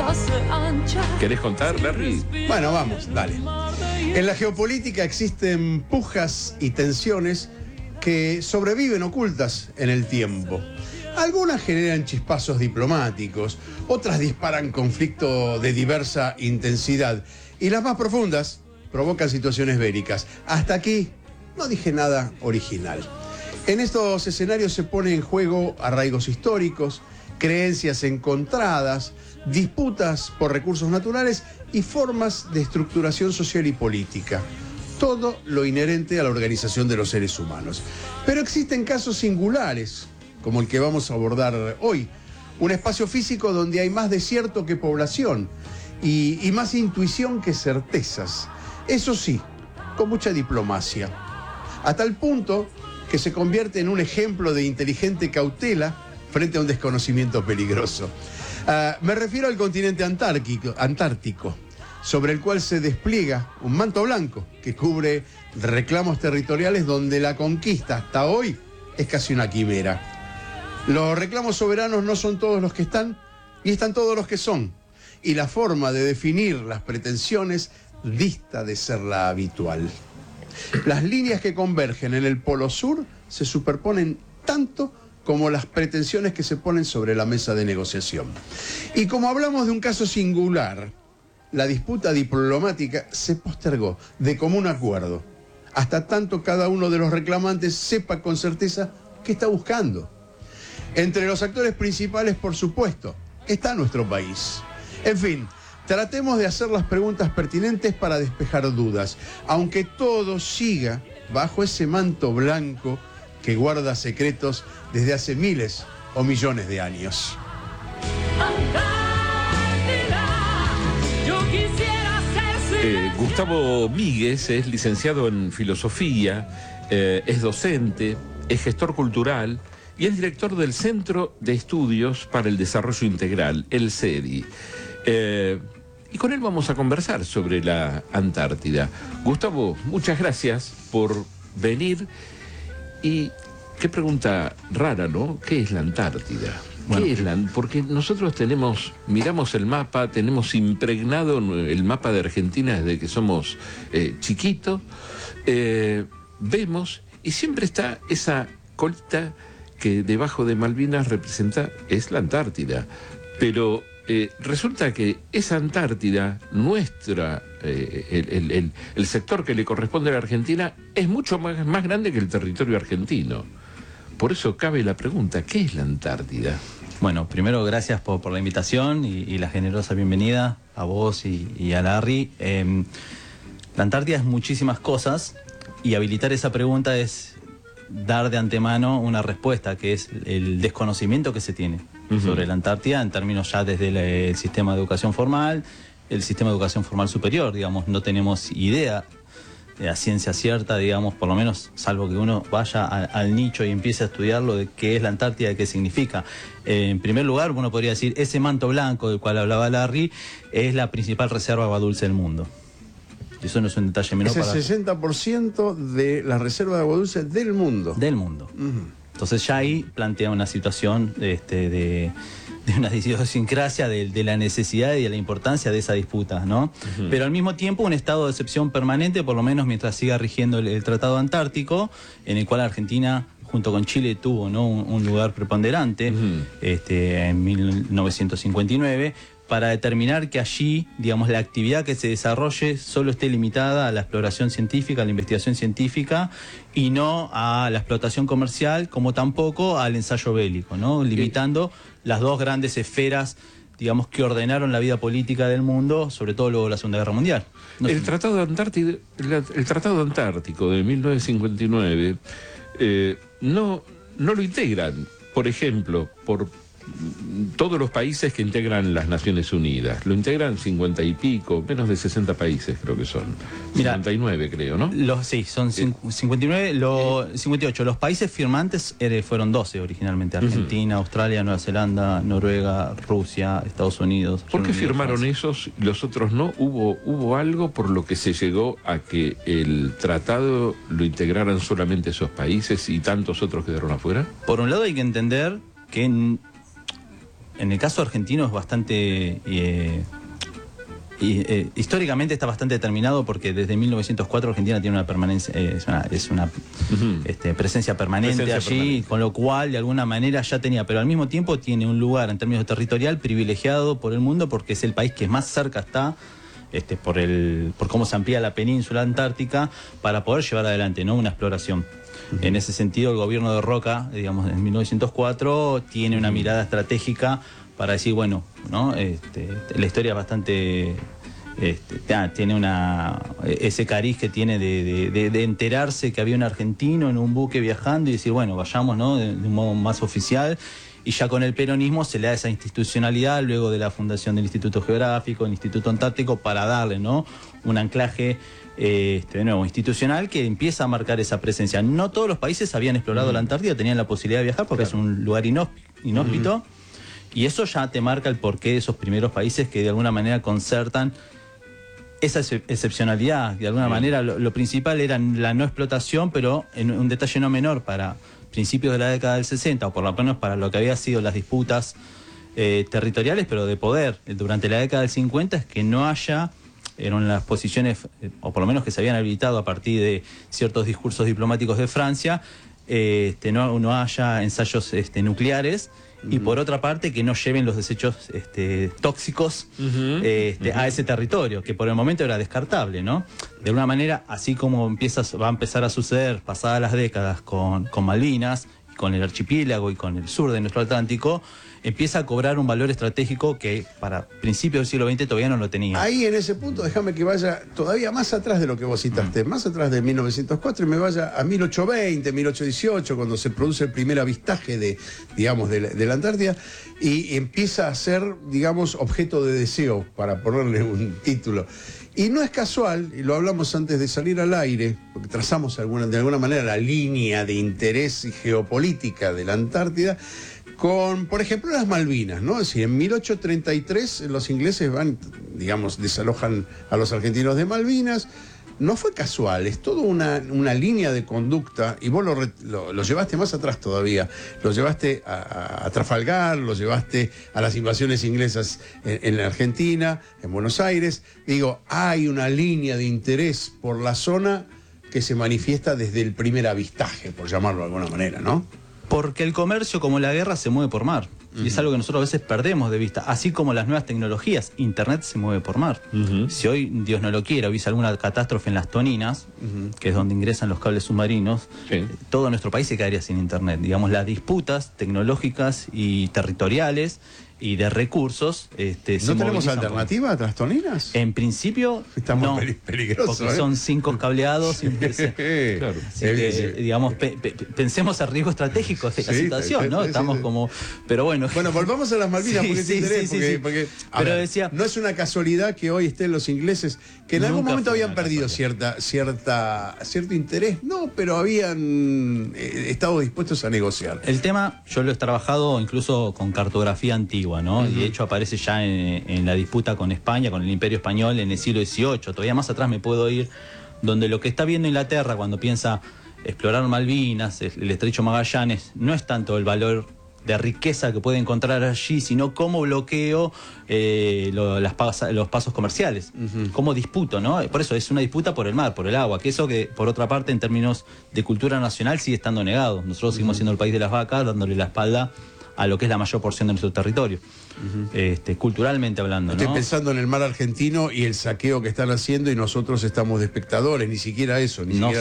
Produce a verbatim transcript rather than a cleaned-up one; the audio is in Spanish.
¿Querés contar, Larry? Bueno, vamos, dale. En la geopolítica existen pujas y tensiones que sobreviven ocultas en el tiempo. Algunas generan chispazos diplomáticos, otras disparan conflictos de diversa intensidad y las más profundas provocan situaciones bélicas. Hasta aquí no dije nada original. En estos escenarios se pone en juego arraigos históricos, creencias encontradas, disputas por recursos naturales y formas de estructuración social y política. Todo lo inherente a la organización de los seres humanos. Pero existen casos singulares, como el que vamos a abordar hoy. Un espacio físico donde hay más desierto que población y, y más intuición que certezas. Eso sí, con mucha diplomacia. A tal punto que se convierte en un ejemplo de inteligente cautela frente a un desconocimiento peligroso. Uh, me refiero al continente antártico, antártico, sobre el cual se despliega un manto blanco que cubre reclamos territoriales donde la conquista hasta hoy es casi una quimera. Los reclamos soberanos no son todos los que están, ni están todos los que son. Y la forma de definir las pretensiones dista de ser la habitual. Las líneas que convergen en el Polo Sur se superponen tanto como las pretensiones que se ponen sobre la mesa de negociación. Y como hablamos de un caso singular, la disputa diplomática se postergó de común acuerdo, hasta tanto cada uno de los reclamantes sepa con certeza qué está buscando. Entre los actores principales, por supuesto, está nuestro país. En fin, tratemos de hacer las preguntas pertinentes para despejar dudas, aunque todo siga bajo ese manto blanco que guarda secretos desde hace miles o millones de años. Eh, Gustavo Míguez es licenciado en filosofía, eh, es docente, es gestor cultural y es director del Centro de Estudios para el Desarrollo Integral, el C E D I. Eh, y con él vamos a conversar sobre la Antártida. Gustavo, muchas gracias por venir. Y qué pregunta rara, ¿no? ¿Qué es la Antártida? Bueno, ¿qué es la? Porque nosotros tenemos, miramos el mapa, tenemos impregnado el mapa de Argentina desde que somos eh, chiquitos, eh, vemos y siempre está esa colita que debajo de Malvinas representa, es la Antártida. Pero eh, resulta que esa Antártida, nuestra, eh, el, el, el, el sector que le corresponde a la Argentina, es mucho más, más grande que el territorio argentino. Por eso cabe la pregunta, ¿qué es la Antártida? Bueno, primero gracias por, por la invitación y, y la generosa bienvenida a vos y, y a Larry. Eh, la Antártida es muchísimas cosas y habilitar esa pregunta es dar de antemano una respuesta, que es el desconocimiento que se tiene uh-huh. sobre la Antártida en términos ya desde el, el sistema de educación formal, el sistema de educación formal superior, digamos, no tenemos idea de la ciencia cierta, digamos, por lo menos, salvo que uno vaya a, al nicho y empiece a estudiarlo de qué es la Antártida y qué significa. Eh, en primer lugar, uno podría decir, ese manto blanco del cual hablaba Larry es la principal reserva de agua dulce del mundo. Eso no es un detalle menor. Es el para... sesenta por ciento de la reserva de agua dulce del mundo. Del mundo. Uh-huh. Entonces ya ahí plantea una situación este, de, de una idiosincrasia de, de la necesidad y de la importancia de esa disputa, ¿no? Uh-huh. Pero al mismo tiempo un estado de excepción permanente, por lo menos mientras siga rigiendo el, el Tratado Antártico, en el cual Argentina, junto con Chile, tuvo, ¿no?, un, un lugar preponderante uh-huh. este, en mil novecientos cincuenta y nueve, para determinar que allí, digamos, la actividad que se desarrolle solo esté limitada a la exploración científica, a la investigación científica, y no a la explotación comercial, como tampoco al ensayo bélico, ¿no? Limitando las dos grandes esferas, digamos, que ordenaron la vida política del mundo, sobre todo luego de la Segunda Guerra Mundial. No el, sé. Tratado Antártico, el Tratado Antártico de mil novecientos cincuenta y nueve eh, no, no lo integran, por ejemplo, por todos los países que integran las Naciones Unidas. Lo integran cincuenta y pico, menos de sesenta países creo que son. Mirá, cincuenta y nueve creo, ¿no? Los, sí, son cincuenta y nueve, lo, cincuenta y ocho. Los países firmantes eh, fueron doce originalmente. Argentina, uh-huh. Australia, Nueva Zelanda, Noruega, Rusia, Estados Unidos. ¿Por qué firmaron esos y los otros no? ¿Hubo, ¿Hubo algo por lo que se llegó a que el tratado lo integraran solamente esos países y tantos otros quedaron afuera? Por un lado hay que entender que en, en el caso argentino es bastante... Eh, Y, eh, históricamente está bastante determinado porque desde mil novecientos cuatro Argentina tiene una permanencia, eh, es una, es una uh-huh. este, presencia permanente presencia allí, permanente. Con lo cual de alguna manera ya tenía, pero al mismo tiempo tiene un lugar en términos territorial privilegiado por el mundo porque es el país que más cerca está este, por, el, por cómo se amplía la península antártica para poder llevar adelante, ¿no?, una exploración. Uh-huh. En ese sentido el gobierno de Roca, digamos en mil novecientos cuatro, tiene una uh-huh. mirada estratégica para decir, bueno, ¿no? Este, la historia es bastante... Este, tiene una ese cariz que tiene de, de, de enterarse que había un argentino en un buque viajando y decir, bueno, vayamos, ¿no?, de, de un modo más oficial. Y ya con el peronismo se le da esa institucionalidad luego de la fundación del Instituto Geográfico, del Instituto Antártico, para darle, ¿no?, un anclaje eh, este, de nuevo institucional que empieza a marcar esa presencia. No todos los países habían explorado uh-huh. la Antártida, tenían la posibilidad de viajar porque claro. es un lugar inhóspito. Uh-huh. Y eso ya te marca el porqué de esos primeros países que de alguna manera concertan esa ex excepcionalidad. De alguna sí. manera lo, lo principal era la no explotación, pero en un detalle no menor para principios de la década del sesenta, o por lo menos para lo que había sido las disputas eh, territoriales, pero de poder durante la década del cincuenta, es que no haya, eran las posiciones, eh, o por lo menos que se habían habilitado a partir de ciertos discursos diplomáticos de Francia, eh, este, no, no haya ensayos este, nucleares. Y por otra parte, que no lleven los desechos este, tóxicos uh-huh, este, uh-huh. a ese territorio, que por el momento era descartable, ¿no? De alguna manera, así como empieza, va a empezar a suceder pasadas las décadas con, con Malvinas, con el archipiélago y con el sur de nuestro Atlántico, empieza a cobrar un valor estratégico que para principios del siglo veinte todavía no lo tenía. Ahí en ese punto, déjame que vaya todavía más atrás de lo que vos citaste, mm. más atrás de mil novecientos cuatro, y me vaya a mil ochocientos veinte, mil ochocientos dieciocho, cuando se produce el primer avistaje de, digamos, de la, de la Antártida, y empieza a ser, digamos, objeto de deseo, para ponerle un título. Y no es casual, y lo hablamos antes de salir al aire, porque trazamos alguna, de alguna manera la línea de interés y geopolítica de la Antártida, con, por ejemplo, las Malvinas, ¿no? Es decir, en mil ochocientos treinta y tres los ingleses van, digamos, desalojan a los argentinos de Malvinas. No fue casual, es toda una, una línea de conducta, y vos lo, lo, lo llevaste más atrás todavía. Lo llevaste a, a, a Trafalgar, lo llevaste a las invasiones inglesas en, en la Argentina, en Buenos Aires. Digo, hay una línea de interés por la zona que se manifiesta desde el primer avistaje, por llamarlo de alguna manera, ¿no? Porque el comercio, como la guerra, se mueve por mar. Uh-huh. Y es algo que nosotros a veces perdemos de vista. Así como las nuevas tecnologías, Internet se mueve por mar. Uh-huh. Si hoy, Dios no lo quiera, hubiese alguna catástrofe en las Toninas, uh-huh. que es donde ingresan los cables submarinos, sí. todo nuestro país se quedaría sin Internet. Digamos, las disputas tecnológicas y territoriales y de recursos. Este, ¿No tenemos alternativa a las Toninas? En principio, estamos no, peligrosos. Porque ¿eh? son cinco cableados. Claro. Así que, sí. digamos, pe pe pensemos a riesgo estratégico de la sí, situación, sí, ¿no? Sí, Estamos sí, como... Pero bueno... Bueno, volvamos a las Malvinas, sí, porque sí, interés, sí, porque, sí. porque Pero ver, decía... no es una casualidad que hoy estén los ingleses, que en algún momento habían perdido cierta, cierta, cierto interés, no, pero habían eh, estado dispuestos a negociar. El tema, yo lo he trabajado incluso con cartografía antigua, ¿no? Uh-huh. Y de hecho aparece ya en, en la disputa con España, con el Imperio Español en el siglo dieciocho. Todavía más atrás me puedo ir, donde lo que está viendo Inglaterra cuando piensa explorar Malvinas, el Estrecho Magallanes, no es tanto el valor de riqueza que puede encontrar allí, sino cómo bloqueo eh, lo, las pas los pasos comerciales, uh-huh. cómo disputo, ¿no? Por eso es una disputa por el mar, por el agua, que eso que por otra parte en términos de cultura nacional sigue estando negado. Nosotros uh-huh. seguimos siendo el país de las vacas, dándole la espalda a lo que es la mayor porción de nuestro territorio, uh-huh. este, culturalmente hablando, Estoy ¿no? pensando en el mar argentino y el saqueo que están haciendo, y nosotros estamos de espectadores, ni siquiera eso, ni no siquiera